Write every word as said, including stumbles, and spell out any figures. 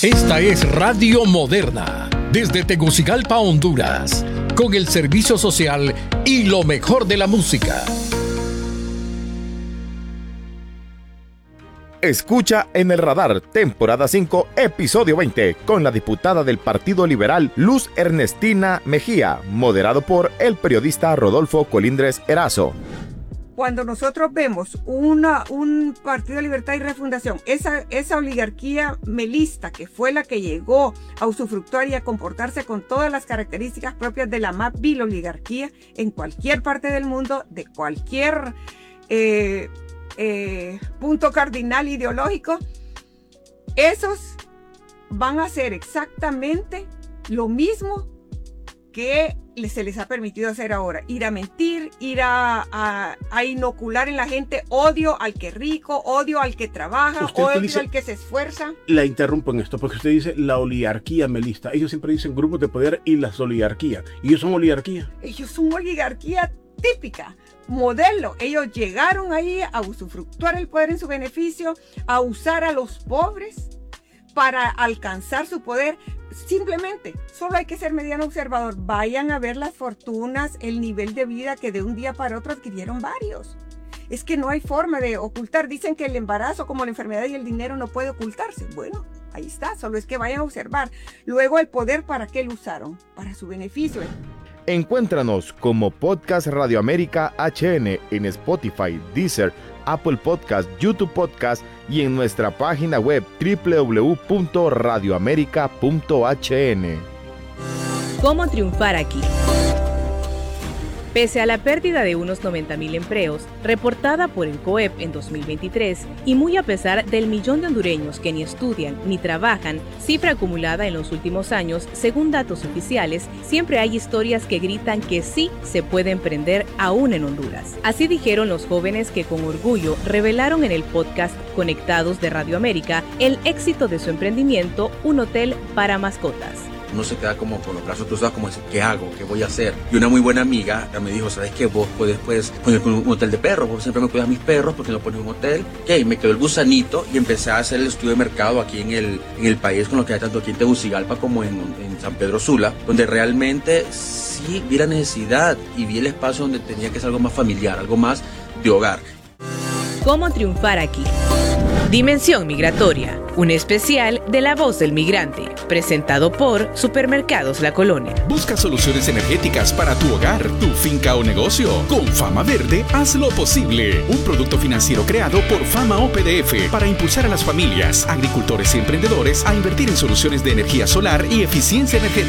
Esta es Radio Moderna, desde Tegucigalpa, Honduras, con el servicio social y lo mejor de la música. Escucha En el Radar, temporada cinco, episodio veinte, con la diputada del Partido Liberal, Luz Ernestina Mejía, moderado por el periodista Rodolfo Colindres Erazo. Cuando nosotros vemos una, un Partido de Libertad y Refundación, esa, esa oligarquía melista que fue la que llegó a usufructuar y a comportarse con todas las características propias de la más vil oligarquía en cualquier parte del mundo, de cualquier eh, eh, punto cardinal ideológico, esos van a hacer exactamente lo mismo que se les ha permitido hacer ahora, ir a mentir, ir a, a, a inocular en la gente odio al que es rico, odio al que trabaja, usted odio utiliza, al que se esfuerza. La interrumpo en esto porque usted dice la oligarquía melista. Ellos siempre dicen grupos de poder y las oligarquías. ¿Y ellos son oligarquía? Ellos son oligarquía típica, modelo. Ellos llegaron ahí a usufructuar el poder en su beneficio, a usar a los pobres para alcanzar su poder. Simplemente, solo hay que ser mediano observador. Vayan a ver las fortunas, el nivel de vida que de un día para otro adquirieron varios. Es que no hay forma de ocultar. Dicen que el embarazo, como la enfermedad y el dinero, no puede ocultarse. Bueno, ahí está, solo es que vayan a observar. Luego, el poder, ¿para qué lo usaron? Para su beneficio. Encuéntranos como Podcast Radio América H N en Spotify, Deezer, Apple Podcast, YouTube Podcast y en nuestra página web doble u doble u doble u punto radio américa punto h n. ¿Cómo triunfar aquí? Pese a la pérdida de unos noventa mil empleos, reportada por el COEP en dos mil veintitrés, y muy a pesar del millón de hondureños que ni estudian ni trabajan, cifra acumulada en los últimos años, según datos oficiales, siempre hay historias que gritan que sí se puede emprender aún en Honduras. Así dijeron los jóvenes que con orgullo revelaron en el podcast Conectados de Radio América el éxito de su emprendimiento, un hotel para mascotas. Uno se queda como con los brazos cruzados, como decir, ¿qué hago? ¿Qué voy a hacer? Y una muy buena amiga me dijo, ¿sabes qué? Vos puedes pues, poner un hotel de perros, vos siempre me cuidas mis perros, ¿por qué no pones un hotel? Ok, me quedó el gusanito y empecé a hacer el estudio de mercado aquí en el, en el país, con lo que hay tanto aquí en Tegucigalpa como en, en San Pedro Sula, donde realmente sí vi la necesidad y vi el espacio donde tenía que ser algo más familiar, algo más de hogar. ¿Cómo triunfar aquí? Dimensión Migratoria, un especial de La Voz del Migrante, presentado por Supermercados La Colonia. Busca soluciones energéticas para tu hogar, tu finca o negocio. Con Fama Verde, haz lo posible. Un producto financiero creado por Fama O P D F para impulsar a las familias, agricultores y emprendedores a invertir en soluciones de energía solar y eficiencia energética.